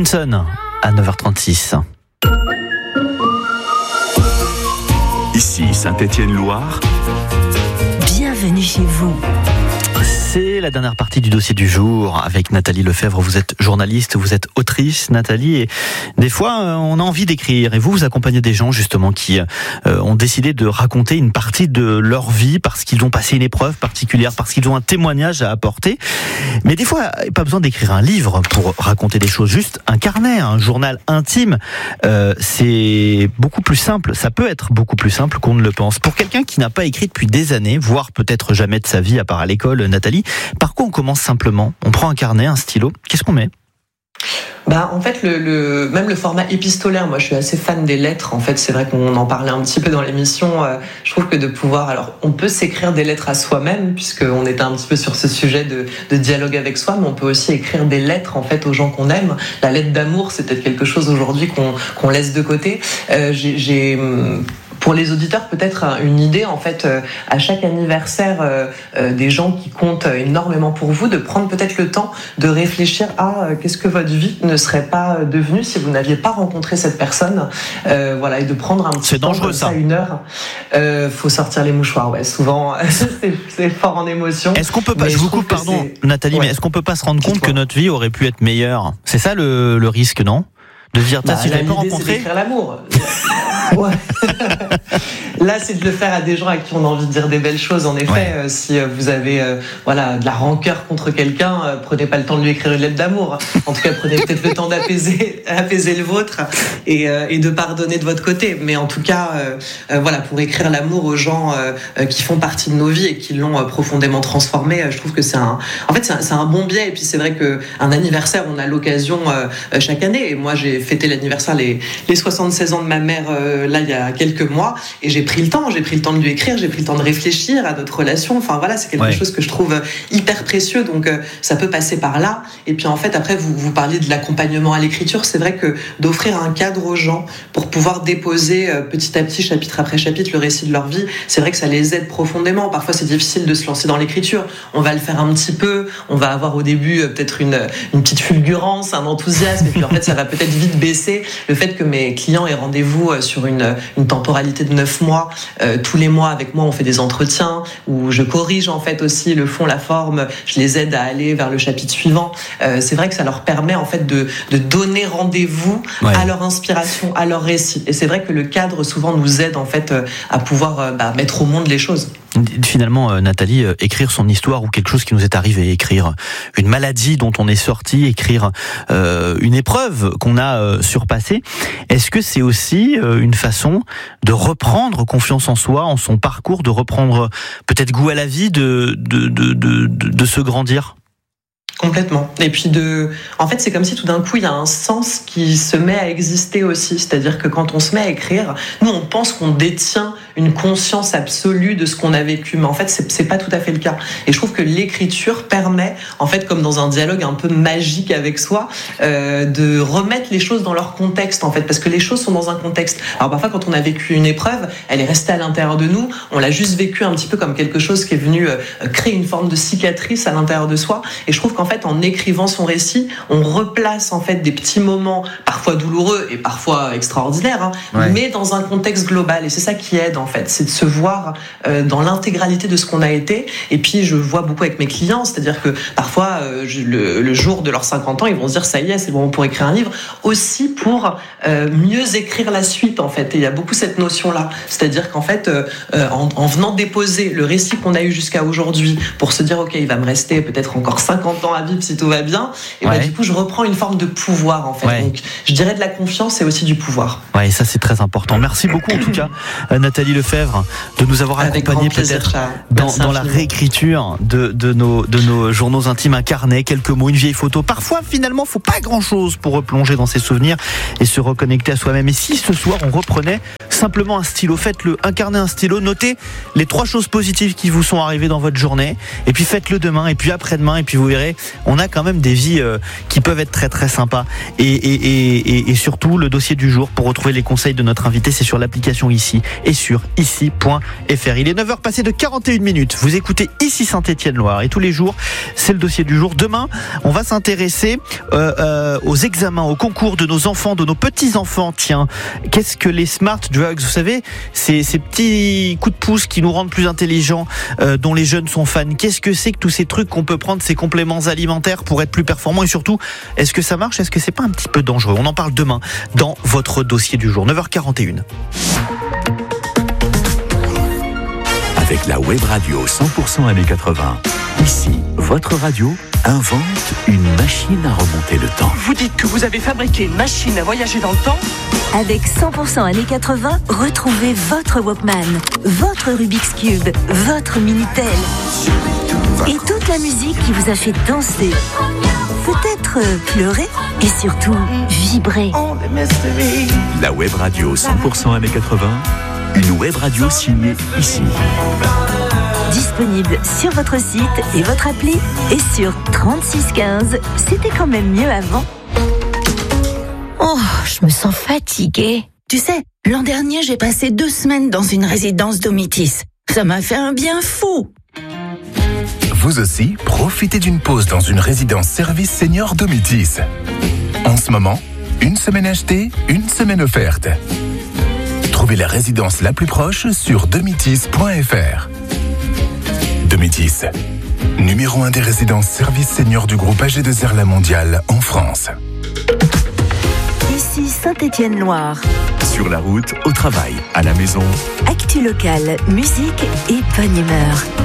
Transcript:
Hanson à 9h36. Ici Saint-Étienne-Loire. Bienvenue chez vous. C'est la dernière partie du dossier du jour avec Nathalie Lefebvre. Vous êtes journaliste, vous êtes autrice, Nathalie, et des fois on a envie d'écrire. Et vous accompagnez des gens justement qui ont décidé de raconter une partie de leur vie parce qu'ils ont passé une épreuve particulière, parce qu'ils ont un témoignage à apporter. Mais des fois, pas besoin d'écrire un livre pour raconter des choses, juste un carnet, un journal intime. C'est beaucoup plus simple, ça peut être beaucoup plus simple qu'on ne le pense. Pour quelqu'un qui n'a pas écrit depuis des années, voire peut-être jamais de sa vie à part à l'école, Nathalie, par quoi on commence simplement? On prend un carnet, un stylo, qu'est-ce qu'on met? En fait, même le format épistolaire, moi je suis assez fan des lettres. En fait, c'est vrai qu'on en parlait un petit peu dans l'émission. Je trouve que de pouvoir, alors on peut s'écrire des lettres à soi-même, puisqu'on était un petit peu sur ce sujet de dialogue avec soi, mais on peut aussi écrire des lettres en fait aux gens qu'on aime. La lettre d'amour, c'est peut-être quelque chose aujourd'hui qu'on laisse de côté. Pour les auditeurs, peut-être une idée, en fait, à chaque anniversaire des gens qui comptent énormément pour vous, de prendre peut-être le temps de réfléchir à qu'est-ce que votre vie ne serait pas devenue si vous n'aviez pas rencontré cette personne, voilà, et de prendre un petit temps comme ça, une heure. Faut sortir les mouchoirs, ouais. Souvent, c'est fort en émotion. Est-ce qu'on peut pas, je vous coupe, pardon, Nathalie, mais est-ce qu'on peut pas se rendre compte que notre vie aurait pu être meilleure? C'est ça le risque, non? De se dire, si je l'avais pas rencontré. C'est d'écrire l'amour. Ouais. Là, c'est de le faire à des gens à qui on a envie de dire des belles choses. En effet, si vous avez de la rancœur contre quelqu'un, prenez pas le temps de lui écrire une lettre d'amour. En tout cas, prenez peut-être le temps d'apaiser le vôtre et de pardonner de votre côté. Mais en tout cas, pour écrire l'amour aux gens qui font partie de nos vies et qui l'ont profondément transformé, je trouve que c'est un bon biais. Et puis c'est vrai qu'un anniversaire, on a l'occasion chaque année. Et moi, j'ai fêté l'anniversaire les 76 ans de ma mère là il y a quelques mois, et j'ai pris le temps de lui écrire, j'ai pris le temps de réfléchir à notre relation. Enfin voilà, c'est quelque chose que je trouve hyper précieux, donc ça peut passer par là. Et puis en fait après vous parliez de l'accompagnement à l'écriture. C'est vrai que d'offrir un cadre aux gens pour pouvoir déposer petit à petit, chapitre après chapitre, le récit de leur vie, c'est vrai que ça les aide profondément. Parfois c'est difficile de se lancer dans l'écriture, on va le faire un petit peu, on va avoir au début peut-être une petite fulgurance, un enthousiasme, et puis en fait ça va peut-être vite baisser. Le fait que mes clients aient rendez-vous sur une temporalité de 9 mois, tous les mois avec moi on fait des entretiens où je corrige en fait aussi le fond, la forme, je les aide à aller vers le chapitre suivant. C'est vrai que ça leur permet en fait de donner rendez-vous à leur inspiration, à leur récit. Et c'est vrai que le cadre souvent nous aide en fait à pouvoir mettre au monde les choses. Finalement, Nathalie, écrire son histoire ou quelque chose qui nous est arrivé, écrire une maladie dont on est sorti, écrire une épreuve qu'on a surpassée, est-ce que c'est aussi une façon de reprendre confiance en soi, en son parcours, de reprendre peut-être goût à la vie, de se grandir? Complètement. Et puis en fait, c'est comme si tout d'un coup, il y a un sens qui se met à exister aussi. C'est-à-dire que quand on se met à écrire, nous, on pense qu'on détient une conscience absolue de ce qu'on a vécu. Mais en fait, c'est pas tout à fait le cas. Et je trouve que l'écriture permet, en fait, comme dans un dialogue un peu magique avec soi, de remettre les choses dans leur contexte, en fait. Parce que les choses sont dans un contexte. Alors parfois, quand on a vécu une épreuve, elle est restée à l'intérieur de nous. On l'a juste vécu un petit peu comme quelque chose qui est venu créer une forme de cicatrice à l'intérieur de soi. Et je trouve qu'en fait, en écrivant son récit, on replace en fait des petits moments parfois douloureux et parfois extraordinaires, mais dans un contexte global. Et c'est ça qui aide en fait, c'est de se voir dans l'intégralité de ce qu'on a été. Et puis je vois beaucoup avec mes clients, c'est-à-dire que parfois le jour de leurs 50 ans, ils vont se dire ça y est, c'est bon, on pourrait écrire un livre, aussi pour mieux écrire la suite en fait. Et il y a beaucoup cette notion-là, c'est-à-dire qu'en fait, en venant déposer le récit qu'on a eu jusqu'à aujourd'hui, pour se dire ok, il va me rester peut-être encore 50 ans à vivre si tout va bien, et du coup je reprends une forme de pouvoir en fait. Donc je dirais de la confiance et aussi du pouvoir. Ouais, ça c'est très important. Merci beaucoup en tout cas Nathalie Lefebvre de nous avoir accompagnés peut-être dans la réécriture de nos journaux intimes, un carnet, quelques mots, une vieille photo. Parfois finalement faut pas grand chose pour replonger dans ses souvenirs et se reconnecter à soi-même. Et si ce soir on reprenait simplement un stylo. Faites-le, incarnez un stylo, notez les 3 choses positives qui vous sont arrivées dans votre journée, et puis faites-le demain, et puis après-demain, et puis vous verrez, on a quand même des vies qui peuvent être très très sympas. Et surtout, le dossier du jour, pour retrouver les conseils de notre invité, c'est sur l'application Ici et sur ici.fr. Il est 9h passé de 41 minutes. Vous écoutez Ici Saint-Étienne-Loire, et tous les jours, c'est le dossier du jour. Demain, on va s'intéresser aux examens, aux concours de nos enfants, de nos petits-enfants. Tiens, qu'est-ce que les smart drugs? Vous savez, ces petits coups de pouce qui nous rendent plus intelligents, dont les jeunes sont fans. Qu'est-ce que c'est que tous ces trucs qu'on peut prendre, ces compléments alimentaires pour être plus performants, et surtout, est-ce que ça marche? Est-ce que c'est pas un petit peu dangereux? On en parle demain dans votre dossier du jour, 9h41. Avec la web radio 100% années 80. Ici, votre radio invente une machine à remonter le temps. Vous dites que vous avez fabriqué une machine à voyager dans le temps? Avec 100% années 80, retrouvez votre Walkman, votre Rubik's Cube, votre Minitel et toute la musique qui vous a fait danser, peut-être pleurer et surtout vibrer. La web radio 100% années 80, une web radio signée Ici. Disponible sur votre site et votre appli et sur 3615. C'était quand même mieux avant. Oh, je me sens fatiguée. Tu sais, l'an dernier, j'ai passé 2 semaines dans une résidence Domitis. Ça m'a fait un bien fou. Vous aussi, profitez d'une pause dans une résidence service senior Domitis. En ce moment, 1 semaine achetée, 1 semaine offerte. Trouvez la résidence la plus proche sur domitis.fr. Domitis, numéro 1 des résidences service senior du groupe AG2R La Mondiale en France. Ici Saint-Étienne-Loire. Sur la route, au travail, à la maison. Actu locale, musique et bonne humeur.